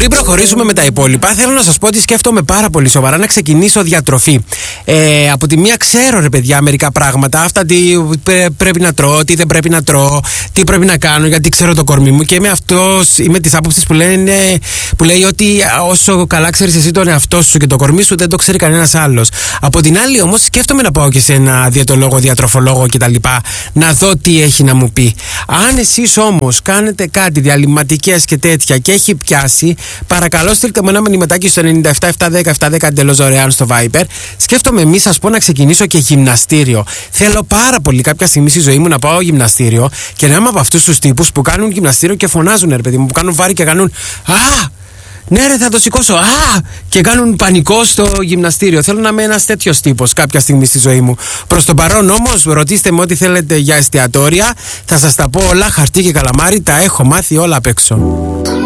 Πριν προχωρήσουμε με τα υπόλοιπα, θέλω να σας πω ότι σκέφτομαι πάρα πολύ σοβαρά να ξεκινήσω διατροφή. Από τη μία ξέρω, ρε παιδιά, μερικά πράγματα. Αυτά τι πρέπει να τρώω, τι δεν πρέπει να τρώω, τι πρέπει να κάνω, γιατί ξέρω το κορμί μου. Και είμαι της άποψης που λέει ότι όσο καλά ξέρεις εσύ τον εαυτό σου και το κορμί σου, δεν το ξέρει κανένας άλλος. Από την άλλη, όμως, σκέφτομαι να πάω και σε ένα διαιτολόγο, διατροφολόγο κτλ. Να δω τι έχει να μου πει. Αν εσείς όμως κάνετε κάτι, διαλυματικές και τέτοια, και έχει πιάσει, παρακαλώ στείλτε μου ένα μηνυματάκι στο 97-710-710 εντελώς δωρεάν στο Viber. Σκέφτομαι μη σας πω να ξεκινήσω και γυμναστήριο. Θέλω πάρα πολύ κάποια στιγμή στη ζωή μου να πάω γυμναστήριο και να είμαι από αυτούς τους τύπους που κάνουν γυμναστήριο και φωνάζουν, ρε παιδί μου, που κάνουν βάρη και κάνουν ναι, ρε, θα το σηκώσω. Και κάνουν πανικό στο γυμναστήριο. Θέλω να είμαι ένας τέτοιος τύπος κάποια στιγμή στη ζωή μου. Προς το παρόν όμως, ρωτήστε με ό,τι θέλετε για εστιατόρια. Θα σας τα πω όλα, χαρτί και καλαμάρι, τα έχω μάθει όλα απ' έξω.